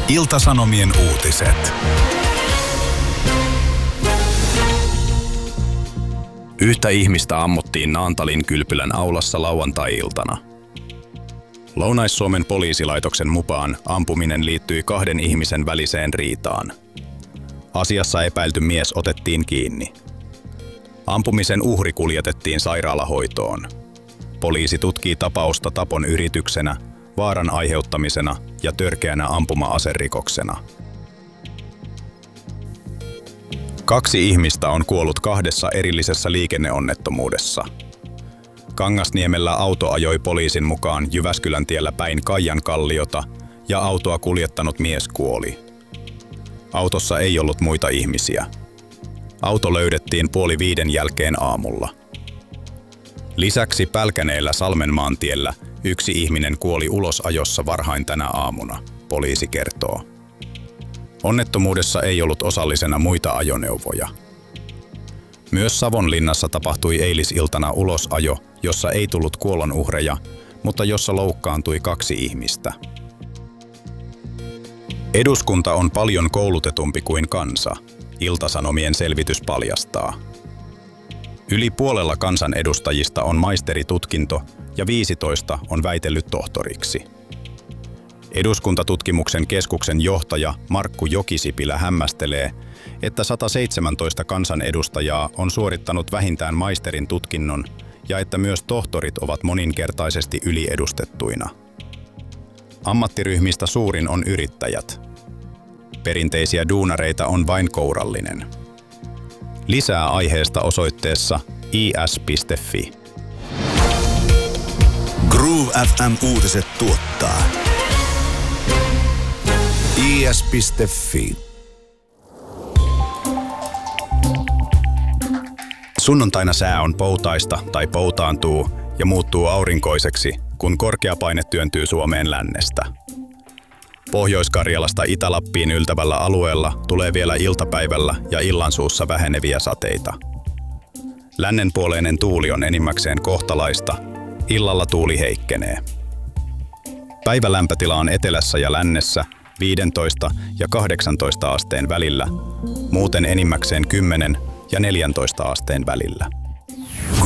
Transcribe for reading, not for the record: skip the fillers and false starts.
Ilta-Sanomien uutiset. Yhtä ihmistä ammuttiin Naantalin kylpylän aulassa lauantai-iltana. Lounais-Suomen poliisilaitoksen mukaan ampuminen liittyi kahden ihmisen väliseen riitaan. Asiassa epäilty mies otettiin kiinni. Ampumisen uhri kuljetettiin sairaalahoitoon. Poliisi tutkii tapausta tapon yrityksenä, vaaran aiheuttamisena ja törkeänä ampuma-aserikoksena. 2 ihmistä on kuollut 2 erillisessä liikenneonnettomuudessa. Kangasniemellä auto ajoi poliisin mukaan Jyväskyläntiellä päin Kaijankalliota ja autoa kuljettanut mies kuoli. Autossa ei ollut muita ihmisiä. Auto löydettiin 4:30 jälkeen aamulla. Lisäksi Pälkäneellä Salmenmaantiellä 1 ihminen kuoli ulosajossa varhain tänä aamuna, poliisi kertoo. Onnettomuudessa ei ollut osallisena muita ajoneuvoja. Myös Savonlinnassa tapahtui eilisiltana ulosajo, jossa ei tullut kuolonuhreja, mutta jossa loukkaantui 2 ihmistä. Eduskunta on paljon koulutetumpi kuin kansa, Ilta-Sanomien selvitys paljastaa. Yli puolella kansanedustajista on maisteritutkinto ja 15 on väitellyt tohtoriksi. Eduskuntatutkimuksen keskuksen johtaja Markku Jokisipilä hämmästelee, että 117 kansanedustajaa on suorittanut vähintään maisterin tutkinnon ja että myös tohtorit ovat moninkertaisesti yliedustettuina. Ammattiryhmistä suurin on yrittäjät. Perinteisiä duunareita on vain kourallinen. Lisää aiheesta osoitteessa is.fi. Groove FM uutiset tuottaa is.fi. Sunnuntaina sää on poutaista tai poutaantuu ja muuttuu aurinkoiseksi, kun korkeapaine työntyy Suomeen lännestä. Pohjois-Karjalasta Itä-Lappiin yltävällä alueella tulee vielä iltapäivällä ja illansuussa väheneviä sateita. Lännenpuoleinen tuuli on enimmäkseen kohtalaista, illalla tuuli heikkenee. Päivälämpötila on etelässä ja lännessä 15 ja 18 asteen välillä, muuten enimmäkseen 10 ja 14 asteen välillä.